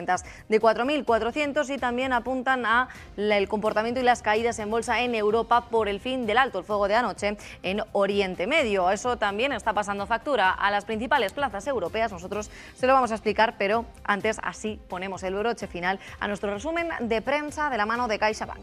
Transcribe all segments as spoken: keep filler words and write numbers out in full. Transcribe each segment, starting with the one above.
ventas de cuatro mil cuatrocientos y también apuntan a el comportamiento y las caídas en bolsa en Europa por el fin del alto el fuego de anoche en Oriente Medio. Eso también está pasando factura a las principales plazas europeas. Nosotros se lo vamos a explicar, pero antes así ponemos el broche final a nuestro resumen de prensa de la mano de CaixaBank.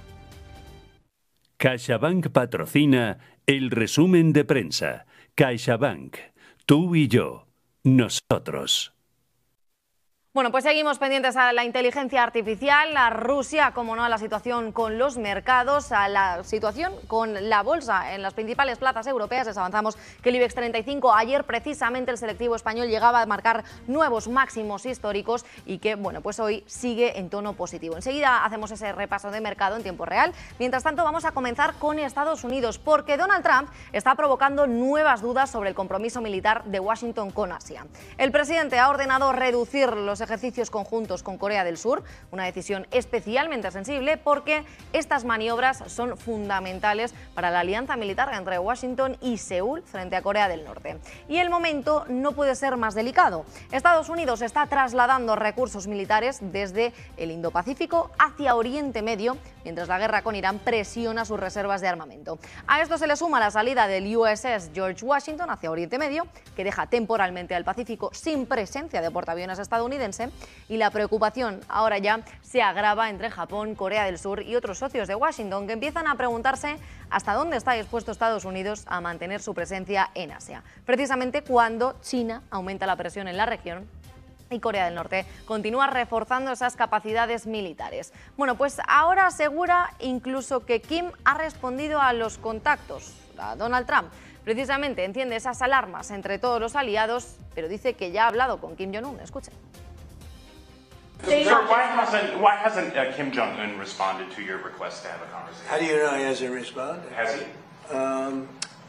CaixaBank patrocina el resumen de prensa. CaixaBank, tú y yo, nosotros. Bueno, pues seguimos pendientes a la inteligencia artificial, a Rusia, como no, a la situación con los mercados, a la situación con la bolsa en las principales plazas europeas. Les avanzamos que el IBEX treinta y cinco, ayer precisamente el selectivo español llegaba a marcar nuevos máximos históricos y que, bueno, pues hoy sigue en tono positivo. Enseguida hacemos ese repaso de mercado en tiempo real. Mientras tanto, vamos a comenzar con Estados Unidos, porque Donald Trump está provocando nuevas dudas sobre el compromiso militar de Washington con Asia. El presidente ha ordenado reducir los ejercicios conjuntos con Corea del Sur, una decisión especialmente sensible porque estas maniobras son fundamentales para la alianza militar entre Washington y Seúl frente a Corea del Norte. Y el momento no puede ser más delicado. Estados Unidos está trasladando recursos militares desde el Indo-Pacífico hacia Oriente Medio, mientras la guerra con Irán presiona sus reservas de armamento. A esto se le suma la salida del U S S George Washington hacia Oriente Medio, que deja temporalmente al Pacífico sin presencia de portaaviones estadounidense, y la preocupación ahora ya se agrava entre Japón, Corea del Sur y otros socios de Washington, que empiezan a preguntarse hasta dónde está dispuesto Estados Unidos a mantener su presencia en Asia, precisamente cuando China aumenta la presión en la región y Corea del Norte continúa reforzando esas capacidades militares. Bueno, pues ahora asegura incluso que Kim ha respondido a los contactos a Donald Trump. Precisamente enciende esas alarmas entre todos los aliados, pero dice que ya ha hablado con Kim Jong-un. Escuchen. Sir, why hasn't, why hasn't uh, Kim Jong-un responded to your request to have a conversation? How do you know he hasn't responded? Has he? Um,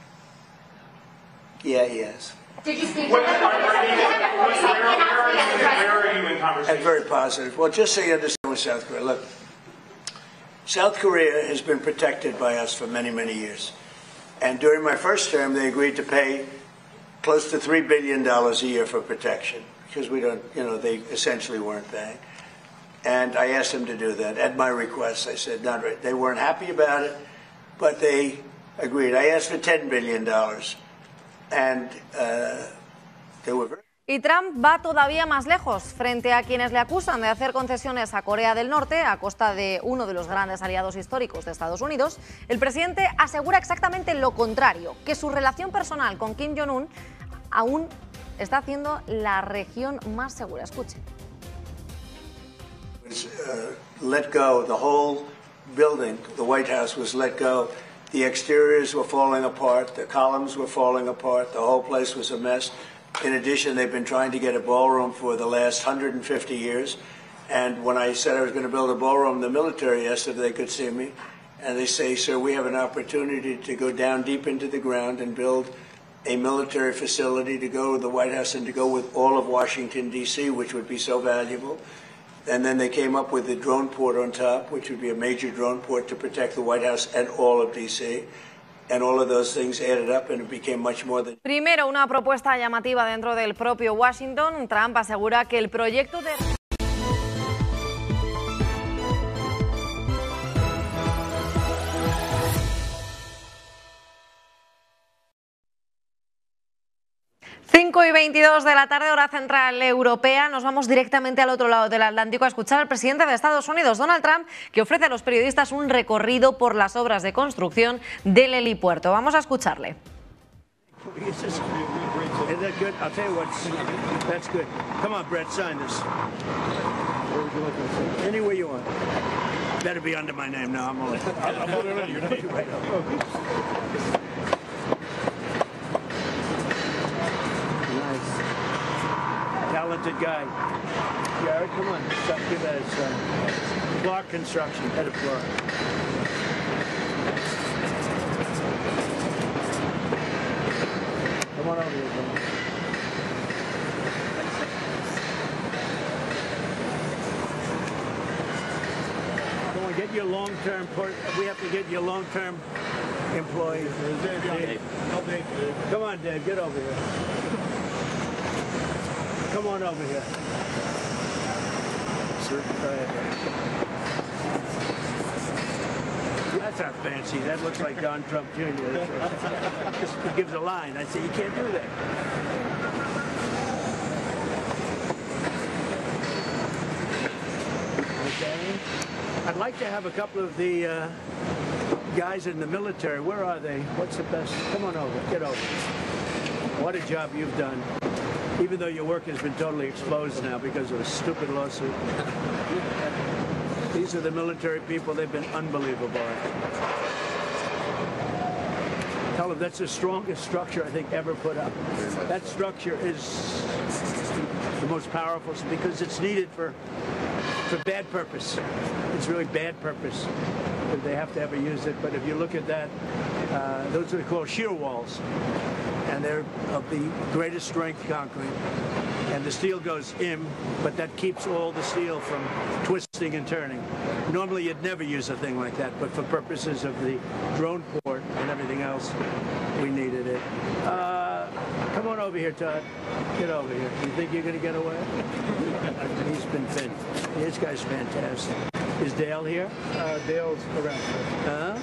yeah, he has. Did you speak Where to him? are you- where are you in And conversation? very positive. Well, just so you understand with South Korea, look, South Korea has been protected by us for many, many years. And during my first term, they agreed to pay close to three billion dollars a year for protection, because we don't, you know, they essentially weren't paying. And I asked them to do that at my request. I said, not right. They weren't happy about it, but they agreed. I asked for ten billion dollars, and uh, they were very... Y Trump va todavía más lejos frente a quienes le acusan de hacer concesiones a Corea del Norte a costa de uno de los grandes aliados históricos de Estados Unidos. El presidente asegura exactamente lo contrario, que su relación personal con Kim Jong-un aún está haciendo la región más segura. Escuche. Uh, let go. The whole building, the White House, was let go. The exteriors were falling apart. The columns were falling apart. The whole place was a mess. In addition, they've been trying to get a ballroom for the last one hundred fifty years. And when I said I was going to build a ballroom, the military asked if they could see me. And they say, sir, we have an opportunity to go down deep into the ground and build a military facility to go to the White House and to go with all of Washington, D C, which would be so valuable. And then they came up with the drone port on top, which would be a major drone port to protect the White House and all of D C. And all of those things added up and it became much more than... Primero, una propuesta llamativa dentro del propio Washington. Trump asegura que el proyecto de... cinco y veintidós de la tarde, hora central europea. Nos vamos directamente al otro lado del Atlántico a escuchar al presidente de Estados Unidos, Donald Trump, que ofrece a los periodistas un recorrido por las obras de construcción del helipuerto. Vamos a escucharle. Talented guy. Jared, come on. Stop, give that his son. Clark Construction, head of Clark. Come on over here, John. Come on, get your long-term, we have to get your long-term employees. Dave. Dave. Come on, Dave, get over here. Come on over here. sir. Go ahead. That's not fancy. That looks like Don Trump Junior He gives a line. I say, you can't do that. Okay. I'd like to have a couple of the uh, guys in the military. Where are they? What's the best? Come on over. Get over. What a job you've done. Even though your work has been totally exposed now because of a stupid lawsuit. These are the military people. They've been unbelievable. Tell them that's the strongest structure I think ever put up. That structure is the most powerful because it's needed for for bad purpose. It's really bad purpose. But they have to ever use it. But if you look at that, uh, those are called shear walls. And they're of the greatest strength concrete. And the steel goes in, but that keeps all the steel from twisting and turning. Normally you'd never use a thing like that, but for purposes of the drone port and everything else, we needed it. Uh, come on over here, Todd. Get over here. You think you're going to get away? He's been fin. This guy's fantastic. Is Dale here? Uh, Dale's around. Huh?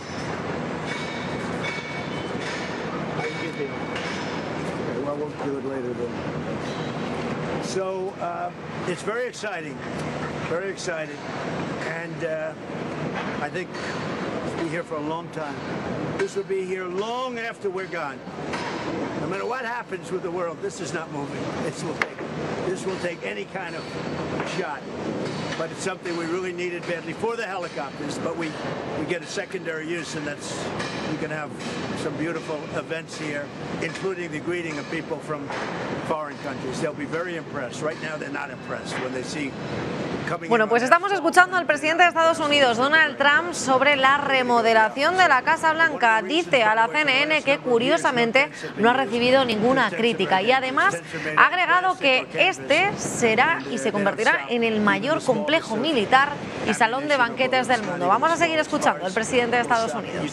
I can get Dale. Okay, well, we'll do it later then. So uh, it's very exciting, very exciting, and uh, I think we'll be here for a long time. This will be here long after we're gone. No matter what happens with the world, this is not moving. This will take, this will take any kind of shot. But it's something we really needed badly for the helicopters, but we, we get a secondary use, and that's, we can have some beautiful events here, including the greeting of people from foreign countries. They'll be very impressed. Right now, they're not impressed when they see. Bueno, pues estamos escuchando al presidente de Estados Unidos, Donald Trump, sobre la remodelación de la Casa Blanca. Dice a la C N N que, curiosamente, no ha recibido ninguna crítica y, además, ha agregado que este será y se convertirá en el mayor complejo militar y salón de banquetes del mundo. Vamos a seguir escuchando al presidente de Estados Unidos.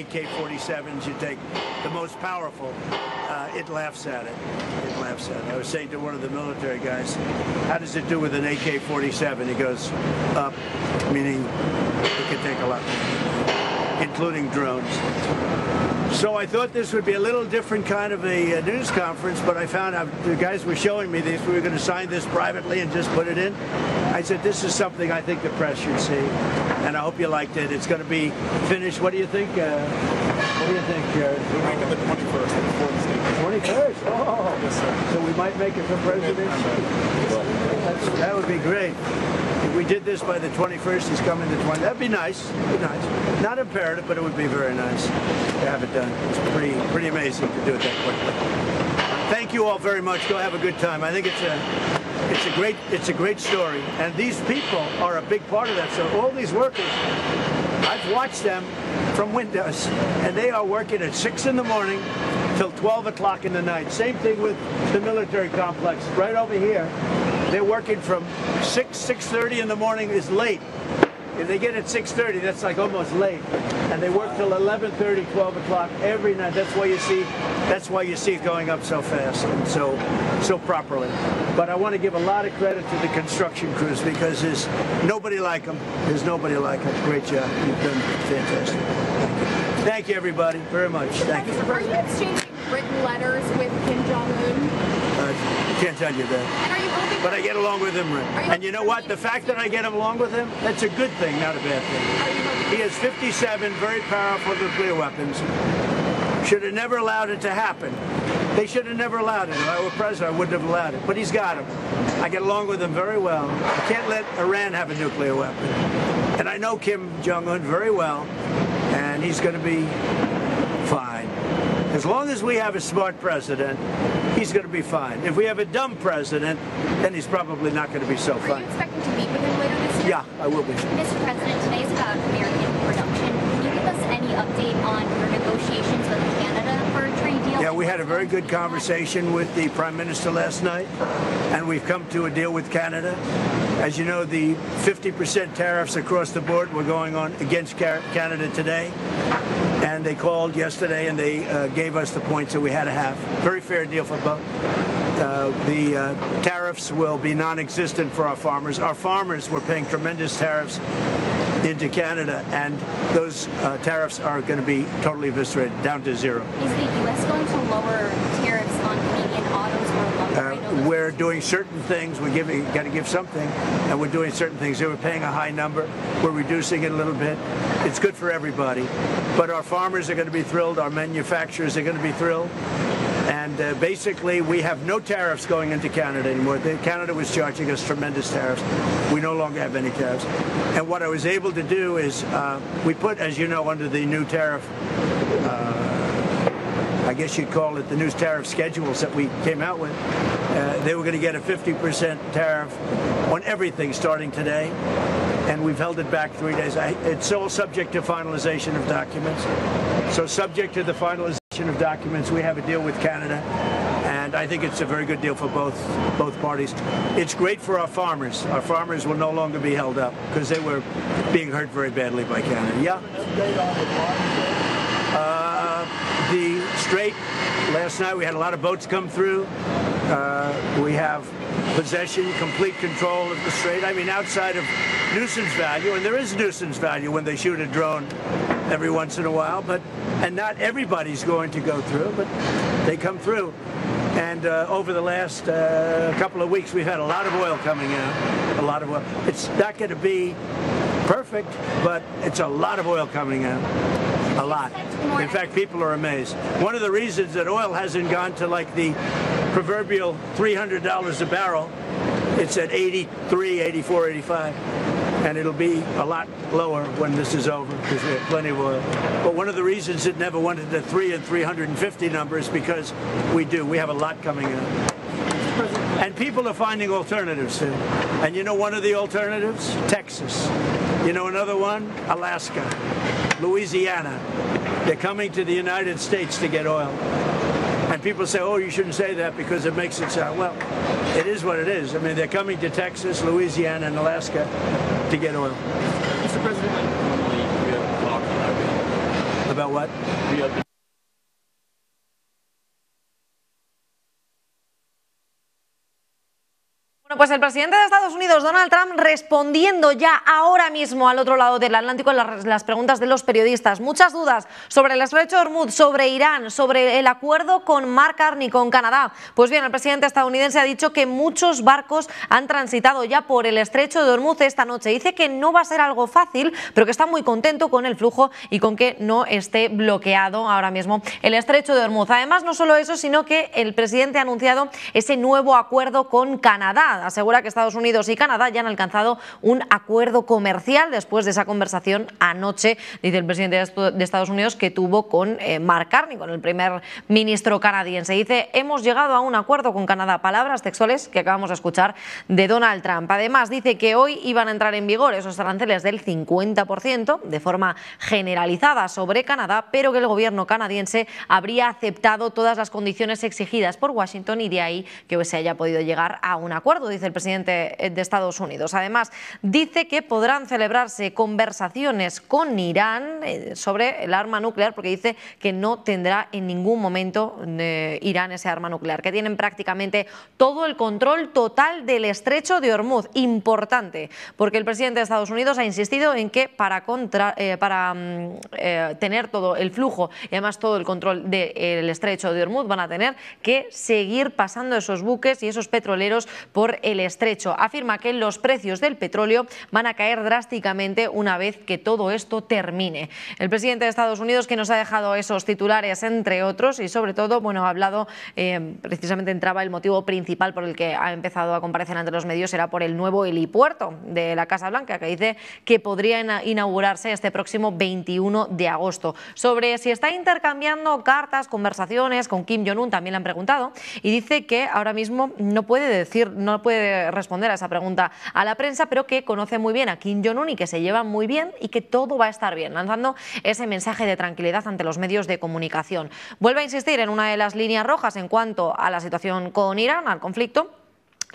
It laughs at it. It laughs at it. I was saying to one of the military guys, how does it do with an A K forty-seven? He goes, up, meaning it can take a lot, including drones. So I thought this would be a little different kind of a, a news conference, but I found out the guys were showing me this. We were going to sign this privately and just put it in. I said, this is something I think the press should see, and I hope you liked it. It's going to be finished. What do you think? Uh, what do you think, Jared? We'll make it the twenty-first before the state. twenty-first? Oh, yes, sir. So we might make it for presidency? That's, that would be great. If we did this by the twenty-first, he's coming the twentieth. That'd be nice. That'd be nice. Not imperative, but it would be very nice to have it done. It's pretty, pretty amazing to do it that quickly. Thank you all very much. Go have a good time. I think it's a, it's a great, it's a great story, and these people are a big part of that. So all these workers, I've watched them from windows, and they are working at six in the morning till twelve o'clock in the night. Same thing with the military complex right over here. They're working from six, six thirty in the morning is late. If they get at six thirty, that's like almost late. And they work till eleven thirty, twelve o'clock every night. That's why you see, that's why you see it going up so fast and so, so properly. But I want to give a lot of credit to the construction crews because there's nobody like them. There's nobody like them. Great job. You've done fantastic. Thank you, Thank you everybody, very much. Thank you. Are you exchanging written letters with Kim Jong-un? Uh, I can't tell you that. And are you hoping but I get along with him. And you know what? The fact that I get along with him, that's a good thing, not a bad thing. He has fifty-seven very powerful nuclear weapons. Should have never allowed it to happen. They should have never allowed it. If I were president, I wouldn't have allowed it. But he's got them. I get along with him very well. I can't let Iran have a nuclear weapon. And I know Kim Jong-un very well, and he's going to be fine. As long as we have a smart president, he's going to be fine. If we have a dumb president, then he's probably not going to be so Are fine. you expecting to meet with him later this year? Yeah, I will be. Mister President, today is about American production. Can you give us any update on your negotiations with Canada for a trade deal? Yeah, we had a very good conversation with the Prime Minister last night, and we've come to a deal with Canada. As you know, the fifty percent tariffs across the board were going on against Canada today. And they called yesterday and they uh, gave us the points that we had to have. Very fair deal for both. Uh, the uh, tariff tariffs will be non-existent for our farmers. Our farmers were paying tremendous tariffs into Canada, and those uh, tariffs are going to be totally eviscerated, down to zero. Is the U S going to lower tariffs on Canadian autos or lumber? Uh, we're doing certain things. We're giving, got to give something, and we're doing certain things. They were paying a high number. We're reducing it a little bit. It's good for everybody. But our farmers are going to be thrilled. Our manufacturers are going to be thrilled. And uh, basically, we have no tariffs going into Canada anymore. The, Canada was charging us tremendous tariffs. We no longer have any tariffs. And what I was able to do is, uh, we put, as you know, under the new tariff, uh, I guess you'd call it the new tariff schedules that we came out with, uh, they were going to get a fifty percent tariff on everything starting today. And we've held it back three days. I, it's all subject to finalization of documents. So subject to the finalization of documents, we have a deal with Canada, and I think it's a very good deal for both both parties. It's great for our farmers. Our farmers will no longer be held up because they were being hurt very badly by Canada. Yeah. Uh, the Strait, last night we had a lot of boats come through. Uh, we have possession, complete control of the Strait. I mean, outside of nuisance value, and there is nuisance value when they shoot a drone every once in a while, but and not everybody's going to go through, but they come through. And uh, over the last uh, couple of weeks, we've had a lot of oil coming out, a lot of oil. It's not going to be perfect, but it's a lot of oil coming out, a lot. In fact, people are amazed. One of the reasons that oil hasn't gone to like the proverbial three hundred dollars a barrel, it's at eighty-three, eighty-four, eighty-five. And it'll be a lot lower when this is over because we have plenty of oil. But one of the reasons it never went to the three and three hundred fifty numbers because we do. We have a lot coming out. And people are finding alternatives too. And you know one of the alternatives? Texas. You know another one? Alaska. Louisiana. They're coming to the United States to get oil. And people say, oh, you shouldn't say that because it makes it sound, well, it is what it is. I mean, they're coming to Texas, Louisiana, and Alaska to get oil. Mister President, normally we have talked about About what? We have Bueno, pues el presidente de Estados Unidos, Donald Trump, respondiendo ya ahora mismo al otro lado del Atlántico en las, las preguntas de los periodistas. Muchas dudas sobre el estrecho de Hormuz, sobre Irán, sobre el acuerdo con Mark Carney, con Canadá. Pues bien, el presidente estadounidense ha dicho que muchos barcos han transitado ya por el estrecho de Hormuz esta noche. Dice que no va a ser algo fácil, pero que está muy contento con el flujo y con que no esté bloqueado ahora mismo el estrecho de Hormuz. Además, no solo eso, sino que el presidente ha anunciado ese nuevo acuerdo con Canadá. Asegura que Estados Unidos y Canadá ya han alcanzado un acuerdo comercial después de esa conversación anoche, dice el presidente de Estados Unidos, que tuvo con eh, Mark Carney, con el primer ministro canadiense. Dice, hemos llegado a un acuerdo con Canadá. Palabras textuales que acabamos de escuchar de Donald Trump. Además, dice que hoy iban a entrar en vigor esos aranceles del cincuenta por ciento de forma generalizada sobre Canadá, pero que el gobierno canadiense habría aceptado todas las condiciones exigidas por Washington y de ahí que se haya podido llegar a un acuerdo, dice el presidente de Estados Unidos. Además, dice que podrán celebrarse conversaciones con Irán sobre el arma nuclear, porque dice que no tendrá en ningún momento eh, Irán ese arma nuclear, que tienen prácticamente todo el control total del estrecho de Hormuz. Importante, porque el presidente de Estados Unidos ha insistido en que para, contra, eh, para eh, tener todo el flujo y además todo el control del estrecho de Hormuz van a tener que seguir pasando esos buques y esos petroleros por el estrecho. Afirma que los precios del petróleo van a caer drásticamente una vez que todo esto termine. El presidente de Estados Unidos, que nos ha dejado esos titulares, entre otros, y sobre todo, bueno, ha hablado, eh, precisamente entraba el motivo principal por el que ha empezado a comparecer ante los medios, era por el nuevo helipuerto de la Casa Blanca, que dice que podría inaugurarse este próximo veintiuno de agosto. Sobre si está intercambiando cartas, conversaciones con Kim Jong-un, también le han preguntado, y dice que ahora mismo no puede decir, no puede responder a esa pregunta a la prensa, pero que conoce muy bien a Kim Jong-un y que se llevan muy bien y que todo va a estar bien, lanzando ese mensaje de tranquilidad ante los medios de comunicación. Vuelve a insistir en una de las líneas rojas en cuanto a la situación con Irán, al conflicto,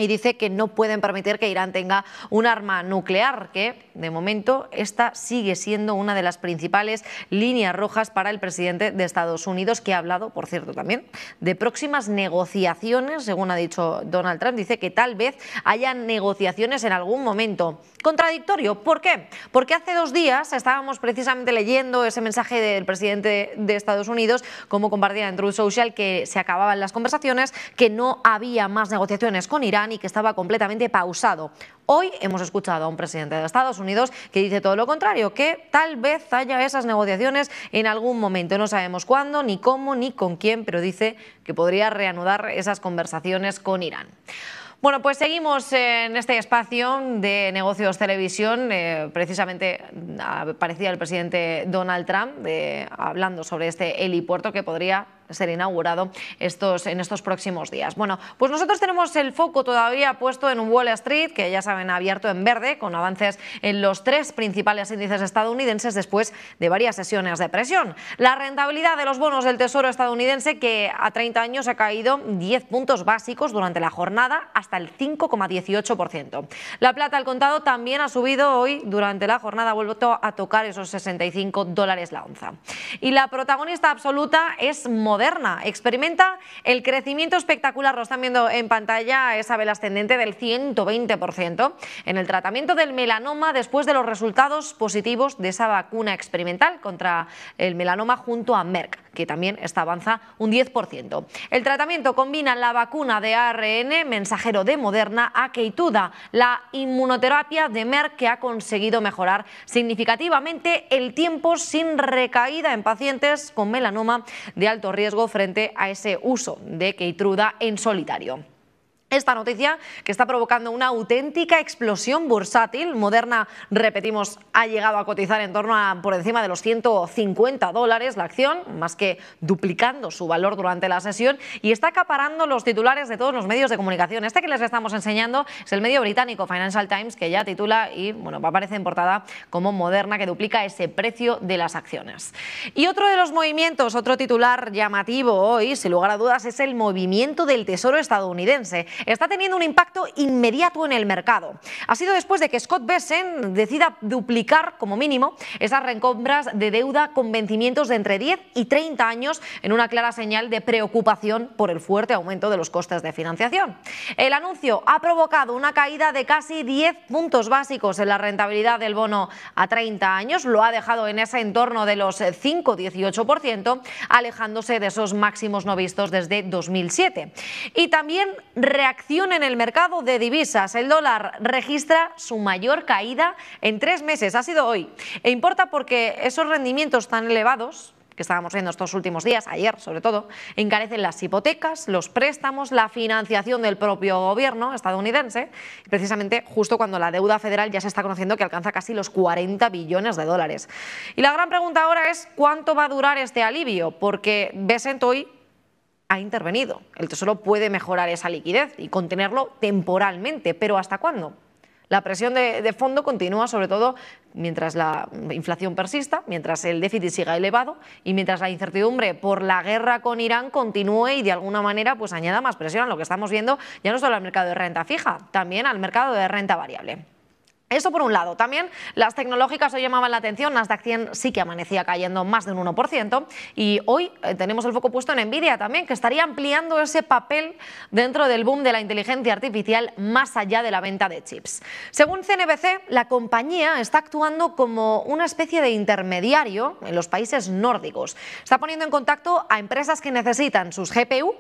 y dice que no pueden permitir que Irán tenga un arma nuclear, que de momento esta sigue siendo una de las principales líneas rojas para el presidente de Estados Unidos, que ha hablado, por cierto, también de próximas negociaciones, según ha dicho Donald Trump. Dice que tal vez haya negociaciones en algún momento. Contradictorio, ¿por qué? Porque hace dos días estábamos precisamente leyendo ese mensaje del presidente de Estados Unidos, como compartía en Truth Social, que se acababan las conversaciones, que no había más negociaciones con Irán y que estaba completamente pausado. Hoy hemos escuchado a un presidente de Estados Unidos que dice todo lo contrario, que tal vez haya esas negociaciones en algún momento. No sabemos cuándo, ni cómo, ni con quién, pero dice que podría reanudar esas conversaciones con Irán. Bueno, pues seguimos en este espacio de Negocios Televisión. Eh, precisamente aparecía el presidente Donald Trump eh, hablando sobre este helipuerto que podría ser inaugurado estos, en estos próximos días. Bueno, pues nosotros tenemos el foco todavía puesto en un Wall Street, que ya saben ha abierto en verde, con avances en los tres principales índices estadounidenses después de varias sesiones de presión. La rentabilidad de los bonos del Tesoro estadounidense, que a treinta años ha caído diez puntos básicos durante la jornada, hasta el cinco coma dieciocho por ciento. La plata al contado también ha subido hoy durante la jornada, ha vuelto a tocar esos sesenta y cinco dólares la onza. Y la protagonista absoluta es Moderna. Experimenta el crecimiento espectacular, lo están viendo en pantalla, esa vela ascendente del ciento veinte por ciento en el tratamiento del melanoma después de los resultados positivos de esa vacuna experimental contra el melanoma junto a Merck, que también esta avanza un diez por ciento. El tratamiento combina la vacuna de A R N mensajero de Moderna a Keytruda, la inmunoterapia de Merck, que ha conseguido mejorar significativamente el tiempo sin recaída en pacientes con melanoma de alto riesgo frente a ese uso de Keytruda en solitario. Esta noticia, que está provocando una auténtica explosión bursátil. Moderna, repetimos, ha llegado a cotizar en torno a por encima de los ciento cincuenta dólares la acción, más que duplicando su valor durante la sesión, y está acaparando los titulares de todos los medios de comunicación. Este que les estamos enseñando es el medio británico Financial Times, que ya titula y bueno, aparece en portada como Moderna, que duplica ese precio de las acciones. Y otro de los movimientos, otro titular llamativo hoy, sin lugar a dudas, es el movimiento del Tesoro estadounidense. Está teniendo un impacto inmediato en el mercado. Ha sido después de que Scott Bessent decida duplicar, como mínimo, esas recompras de deuda con vencimientos de entre diez y treinta años, en una clara señal de preocupación por el fuerte aumento de los costes de financiación. El anuncio ha provocado una caída de casi diez puntos básicos en la rentabilidad del bono a treinta años, lo ha dejado en ese entorno de los cinco coma dieciocho por ciento, alejándose de esos máximos no vistos desde dos mil siete. Y también reacción en el mercado de divisas. El dólar registra su mayor caída en tres meses, ha sido hoy. E importa porque esos rendimientos tan elevados que estábamos viendo estos últimos días, ayer sobre todo, encarecen las hipotecas, los préstamos, la financiación del propio gobierno estadounidense, precisamente justo cuando la deuda federal ya se está conociendo que alcanza casi los cuarenta billones de dólares. Y la gran pregunta ahora es ¿cuánto va a durar este alivio? Porque Bessent hoy ha intervenido. El Tesoro puede mejorar esa liquidez y contenerlo temporalmente, pero ¿hasta cuándo? La presión de, de fondo continúa, sobre todo mientras la inflación persista, mientras el déficit siga elevado y mientras la incertidumbre por la guerra con Irán continúe y de alguna manera pues añada más presión a lo que estamos viendo ya no solo al mercado de renta fija, también al mercado de renta variable. Eso por un lado. También las tecnológicas hoy llamaban la atención. Nasdaq cien sí que amanecía cayendo más de un uno por ciento y hoy eh, tenemos el foco puesto en Nvidia también, que estaría ampliando ese papel dentro del boom de la inteligencia artificial más allá de la venta de chips. Según C N B C, la compañía está actuando como una especie de intermediario en los países nórdicos. Está poniendo en contacto a empresas que necesitan sus G P U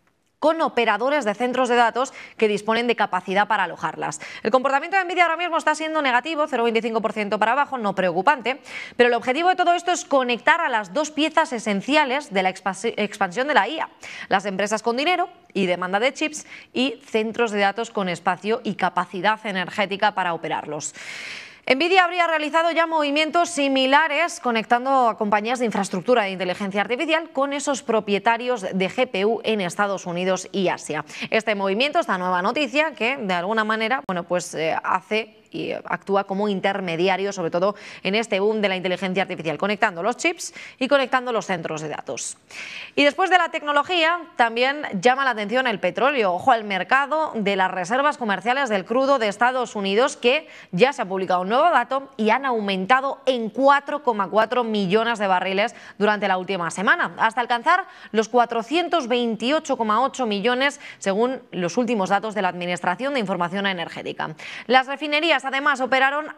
con operadores de centros de datos que disponen de capacidad para alojarlas. El comportamiento de Nvidia ahora mismo está siendo negativo, cero coma veinticinco por ciento para abajo, no preocupante, pero el objetivo de todo esto es conectar a las dos piezas esenciales de la expansión de la I A, las empresas con dinero y demanda de chips y centros de datos con espacio y capacidad energética para operarlos. Nvidia habría realizado ya movimientos similares conectando a compañías de infraestructura de inteligencia artificial con esos propietarios de G P U en Estados Unidos y Asia. Este movimiento, esta nueva noticia, que de alguna manera bueno, pues, eh, hace y actúa como intermediario, sobre todo en este boom de la inteligencia artificial, conectando los chips y conectando los centros de datos. Y después de la tecnología, también llama la atención el petróleo. Ojo al mercado de las reservas comerciales del crudo de Estados Unidos, que ya se ha publicado un nuevo dato y han aumentado en cuatro coma cuatro millones de barriles durante la última semana, hasta alcanzar los cuatrocientos veintiocho coma ocho millones según los últimos datos de la Administración de Información Energética. Las refinerías además operaron